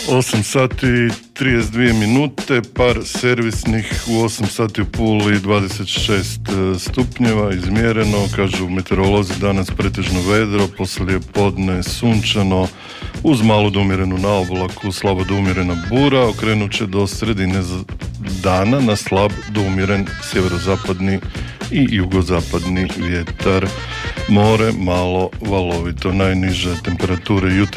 8 sati 32 minute, par servisnih u 8 sati u Puli 26 stupnjeva izmjereno, kažu meteorolozi danas pretežno vedro, poslije podne sunčano, uz malo do umjerenu naoblaku, slabo do umjerena bura, okrenut će do sredine dana na slab do umjeren sjeverozapadni i jugozapadni vjetar. More malo valovito, najniže temperature jutra